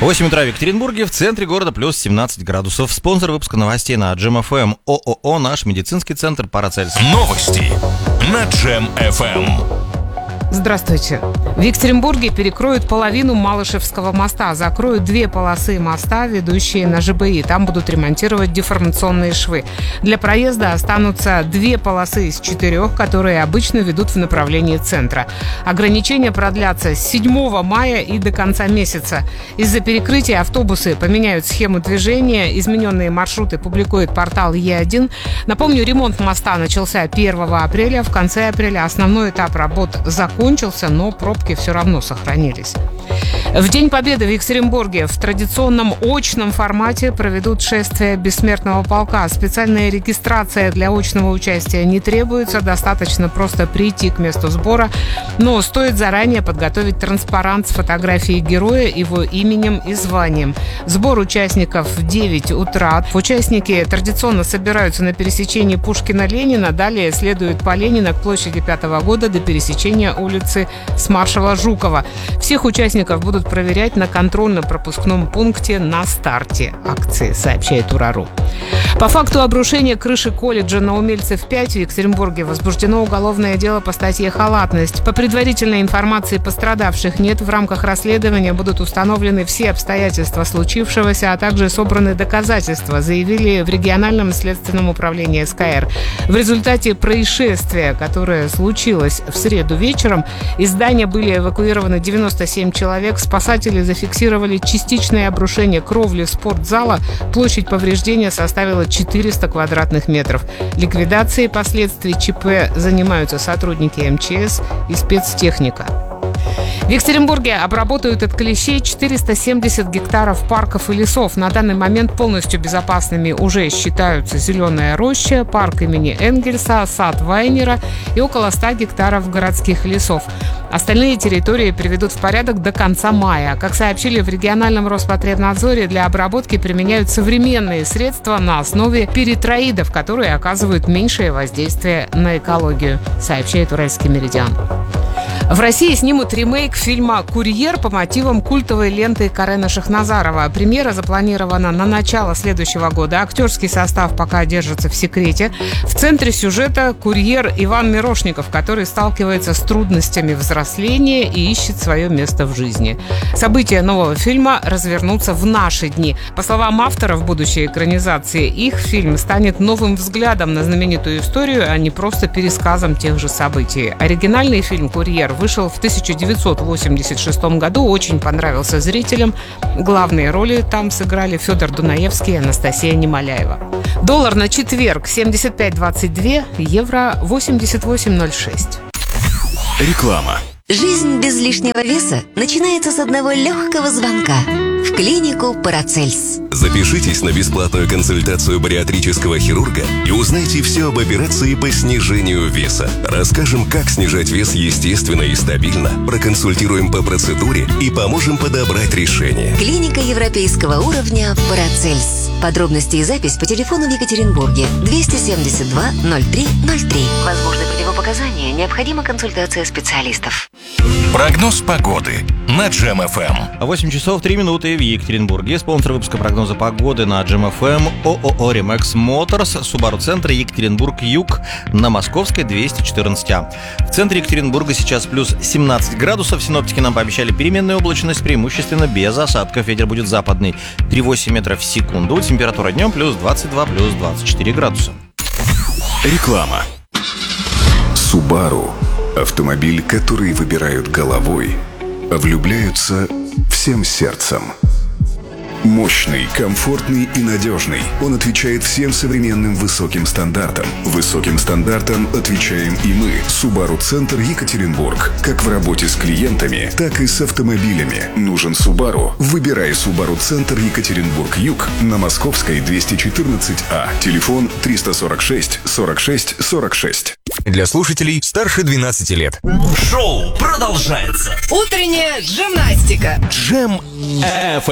8 утра в Екатеринбурге, в центре города плюс 17 градусов. Спонсор выпуска новостей на Джем ФМ. ООО «Наш медицинский центр Парацельс». Новости на Джем ФМ. Здравствуйте. В Екатеринбурге перекроют половину Малышевского моста. Закроют 2 полосы моста, ведущие на ЖБИ. Там будут ремонтировать деформационные швы. Для проезда останутся 2 полосы из 4, которые обычно ведут в направлении центра. Ограничения продлятся с 7 мая и до конца месяца. Из-за перекрытия автобусы поменяют схему движения. Измененные маршруты публикует портал Е1. Напомню, ремонт моста начался 1 апреля. В конце апреля основной этап работ закончился, но пробки все равно сохранились. В День Победы в Екатеринбурге в традиционном очном формате проведут шествие Бессмертного полка. Специальная регистрация для очного участия не требуется, достаточно просто прийти к месту сбора, но стоит заранее подготовить транспарант с фотографией героя, его именем и званием. Сбор участников в 9 утра. Участники традиционно собираются на пересечении Пушкина-Ленина, далее следуют по Ленина к площади 5-го года до пересечения улицы с маршала Жукова. Всех участников будут проверять на контрольно-пропускном пункте на старте акции, сообщает Урару. По факту обрушения крыши колледжа на Умельцев 5 в Екатеринбурге возбуждено уголовное дело по статье «Халатность». По предварительной информации пострадавших нет. В рамках расследования будут установлены все обстоятельства случившегося, а также собраны доказательства, заявили в региональном следственном управлении СКР. В результате происшествия, которое случилось в среду вечером, из здания были эвакуированы 97 человек. Спасатели зафиксировали частичное обрушение кровли спортзала. Площадь повреждения составила 400 квадратных метров. Ликвидацией последствий ЧП занимаются сотрудники МЧС и спецтехника. В Екатеринбурге обработают от клещей 470 гектаров парков и лесов. На данный момент полностью безопасными уже считаются Зеленая роща, парк имени Энгельса, сад Вайнера и около 100 гектаров городских лесов. Остальные территории приведут в порядок до конца мая. Как сообщили в региональном Роспотребнадзоре, для обработки применяют современные средства на основе перитроидов, которые оказывают меньшее воздействие на экологию, сообщает Уральский Меридиан. В России снимут ремейк фильма «Курьер» по мотивам культовой ленты Карена Шахназарова. Премьера запланирована на начало следующего года. Актерский состав пока держится в секрете. В центре сюжета курьер Иван Мирошников, который сталкивается с трудностями взросления и ищет свое место в жизни. События нового фильма развернутся в наши дни. По словам авторов будущей экранизации, их фильм станет новым взглядом на знаменитую историю, а не просто пересказом тех же событий. Оригинальный фильм «Курьер» вышел в 1986 году, очень понравился зрителям. Главные роли там сыграли Федор Дунаевский и Анастасия Немоляева. Доллар на четверг 75.22, евро 88.06. Реклама. Жизнь без лишнего веса начинается с одного легкого звонка в клинику Парацельс. Запишитесь на бесплатную консультацию бариатрического хирурга и узнайте все об операции по снижению веса. Расскажем, как снижать вес естественно и стабильно, проконсультируем по процедуре и поможем подобрать решение. Клиника европейского уровня Парацельс. Подробности и запись по телефону в Екатеринбурге 272 03 03. Возможны противопоказания, необходима консультация специалистов. Прогноз погоды на Джем ФМ. 8 часов 3 минуты в Екатеринбурге. Спонсор выпуска прогноза погоды на Джем ФМ ООО «Ремекс Моторс», Subaru Центр, Екатеринбург-Юг, на Московской 214А. В центре Екатеринбурга сейчас плюс 17 градусов. Синоптики нам пообещали переменную облачность, преимущественно без осадков. Ветер будет западный 3,8 метров в секунду. Температура днем плюс 22, плюс 24 градуса. Реклама. Subaru – автомобиль, который выбирают головой, а влюбляются всем сердцем. Мощный, комфортный и надежный. Он отвечает всем современным высоким стандартам. Высоким стандартам отвечаем и мы. Subaru Центр Екатеринбург. Как в работе с клиентами, так и с автомобилями. Нужен Subaru? Выбирай Subaru Центр Екатеринбург-Юг на Московской 214А. Телефон 346 46 46. Для слушателей старше 12 лет. Шоу продолжается. Утренняя гимнастика. Джем ФМ.